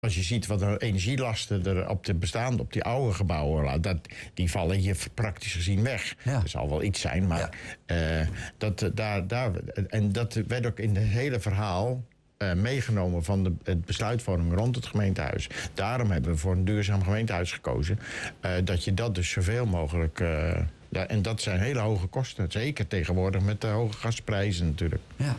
Als je ziet wat de energielasten er op die oude gebouwen, die vallen hier praktisch gezien weg. Ja. Er zal wel iets zijn, maar dat werd ook in het hele verhaal meegenomen van het besluitvorming rond het gemeentehuis. Daarom hebben we voor een duurzaam gemeentehuis gekozen. Dat je dat dus zoveel mogelijk... en dat zijn hele hoge kosten. Zeker tegenwoordig met de hoge gasprijzen natuurlijk. Ja.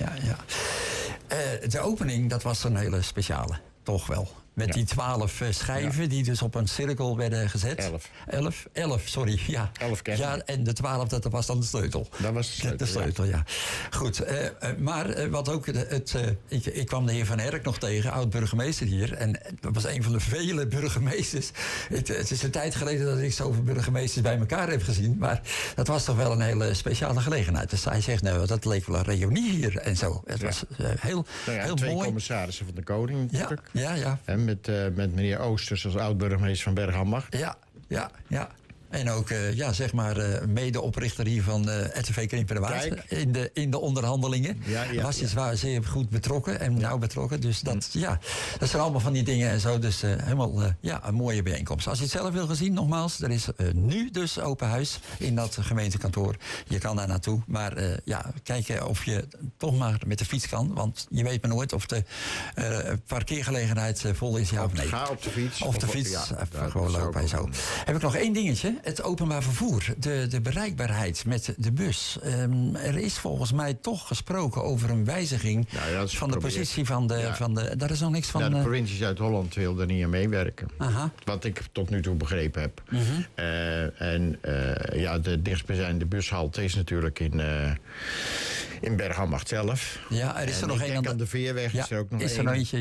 De opening, dat was een hele speciale. Toch wel. Met die 12 schijven die dus op een cirkel werden gezet. 11, sorry. Ja. 11 kennen. Ja, en de 12, dat was dan de sleutel. Dat was de sleutel, ja. Goed, maar wat ook... Ik kwam de heer Van Herk nog tegen, oud-burgemeester hier. En dat was een van de vele burgemeesters. Het is een tijd geleden dat ik zoveel burgemeesters bij elkaar heb gezien. Maar dat was toch wel een hele speciale gelegenheid. Dus hij zegt, nou, dat leek wel een reunie hier en zo. Het was heel mooi. 2 commissarissen van de koning natuurlijk. Ja. En met meneer Oosters als oud-burgemeester van Bergambacht. Ja. En ook, medeoprichter hier van RTV Krimpen en Water. In de onderhandelingen. Was hij zwaar zeer goed betrokken en nauw betrokken. Dus dat zijn allemaal van die dingen en zo. Dus helemaal een mooie bijeenkomst. Als je het zelf wil gaan zien, nogmaals, er is nu dus open huis in dat gemeentekantoor. Je kan daar naartoe. Maar kijken of je toch maar met de fiets kan. Want je weet maar nooit of de parkeergelegenheid vol is, ja of nee. Ga op de fiets. Of de fiets. Gewoon lopen en zo. Heb ik nog één dingetje. Het openbaar vervoer, de bereikbaarheid met de bus. Er is volgens mij toch gesproken over een wijziging van de positie van de... Daar is nog niks van... de provincie Zuid-Holland wil er niet aan meewerken. Aha. Wat ik tot nu toe begrepen heb. De dichtstbijzijnde bushalte is natuurlijk in Bergambacht zelf. Ja, er is er nog één aan de Veerweg. Is er ook nog is er nog eentje,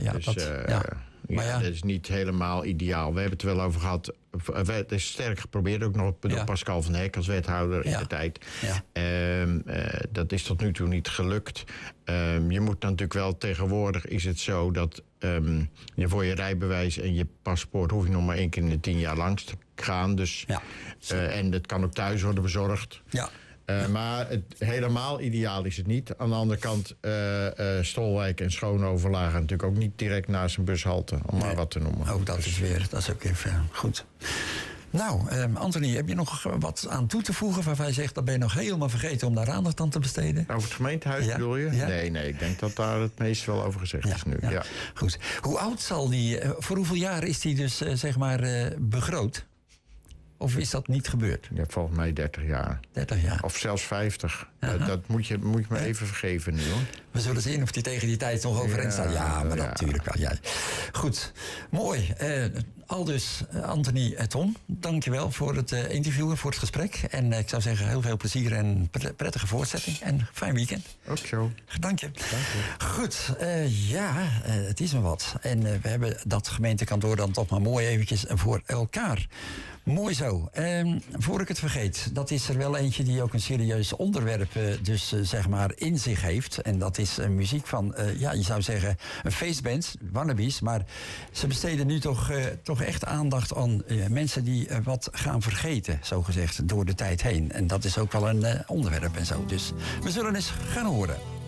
dat is niet helemaal ideaal. We hebben het er wel over gehad. Het is sterk geprobeerd, ook nog door Pascal van Hek als wethouder in de tijd. Dat is tot nu toe niet gelukt. Je moet natuurlijk wel, tegenwoordig is het zo dat je voor je rijbewijs en je paspoort hoef je nog maar 1 keer in de 10 jaar langs te gaan. Dus, en het kan ook thuis worden bezorgd. Ja. Maar helemaal ideaal is het niet. Aan de andere kant, Stolwijk en Schoonhoven lagen natuurlijk ook niet direct naast een bushalte, om maar wat te noemen. Ook dat is ook even goed. Nou, Anthony, heb je nog wat aan toe te voegen waarvan je zegt, dat ben je nog helemaal vergeten om daar aandacht aan te besteden? Over het gemeentehuis bedoel je? Ja? Nee, ik denk dat daar het meest wel over gezegd is nu. Ja. Goed. Hoe oud zal die, voor hoeveel jaar is die dus begroot? Of is dat niet gebeurd? Ja, volgens mij 30 jaar. 30 jaar. Of zelfs 50. Dat moet je me even vergeven nu, hoor. We zullen zien of die tegen die tijd nog overeind staat. Ja, maar natuurlijk wel. Ja. Goed, mooi. Aldus Anthony Thom, dankjewel voor het interview en voor het gesprek. En ik zou zeggen, heel veel plezier en prettige voortzetting. En fijn weekend. Ook zo. Dank je. Goed, het is me wat. En we hebben dat gemeentekantoor dan toch maar mooi eventjes voor elkaar. Mooi zo. Voor ik het vergeet, dat is er wel eentje die ook een serieus onderwerp in zich heeft. En dat is muziek van, je zou zeggen, een feestband, Wannabes. Maar ze besteden nu toch echt aandacht aan mensen die wat gaan vergeten, zogezegd, door de tijd heen. En dat is ook wel een onderwerp en zo. Dus we zullen eens gaan horen.